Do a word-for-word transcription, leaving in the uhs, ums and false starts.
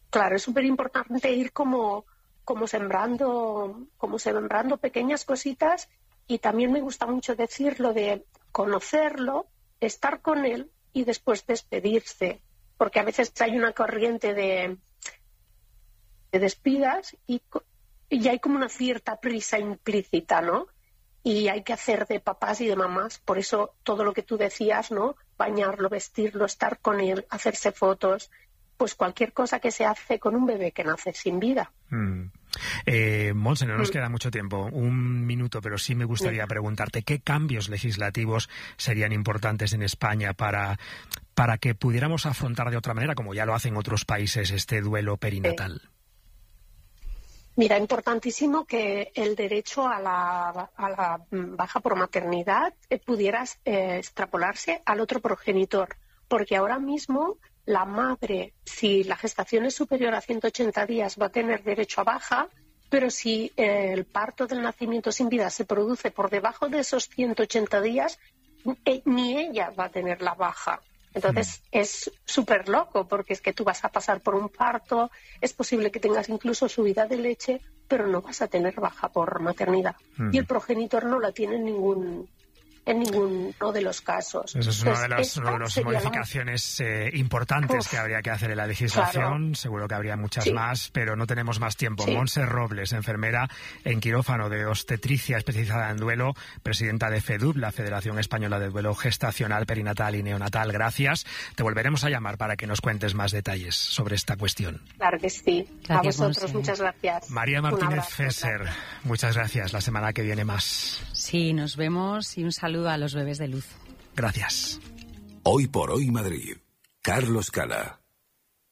claro, es súper importante ir como, como sembrando, como sembrando pequeñas cositas, y también me gusta mucho decir lo de conocerlo, estar con él y después despedirse, porque a veces hay una corriente de, de despidas y, y hay como una cierta prisa implícita, ¿no? Y hay que hacer de papás y de mamás, por eso todo lo que tú decías, ¿no? Bañarlo, vestirlo, estar con él, hacerse fotos, pues cualquier cosa que se hace con un bebé que nace sin vida. Mm. Eh, Montse, no nos mm. queda mucho tiempo, un minuto, pero sí me gustaría sí. preguntarte qué cambios legislativos serían importantes en España para, para que pudiéramos afrontar de otra manera, como ya lo hacen otros países, este duelo perinatal. Sí. Mira, importantísimo que el derecho a la, a la baja por maternidad eh, pudiera eh, extrapolarse al otro progenitor, porque ahora mismo la madre, si la gestación es superior a ciento ochenta días, va a tener derecho a baja, pero si eh, el parto del nacimiento sin vida se produce por debajo de esos ciento ochenta días, eh, ni ella va a tener la baja. Entonces mm. es súper loco, porque es que tú vas a pasar por un parto, es posible que tengas incluso subida de leche, pero no vas a tener baja por maternidad. Mm. Y el progenitor no la tiene en ningún... en ninguno de los casos. Eso es una de las, una de las modificaciones la... eh, importantes Uf, que habría que hacer en la legislación. Claro. Seguro que habría muchas sí. más, pero no tenemos más tiempo. Sí. Montse Robles, enfermera en quirófano de obstetricia especializada en duelo, presidenta de FEDUP, la Federación Española de Duelo Gestacional, Perinatal y Neonatal. Gracias. Te volveremos a llamar para que nos cuentes más detalles sobre esta cuestión. Claro que sí. Gracias, a vosotros, Montse. Muchas gracias. María Martínez Fesser, muchas gracias. La semana que viene más. Sí, nos vemos y un saludo a los bebés de luz. Gracias. Hoy por hoy Madrid. Carlos Cala.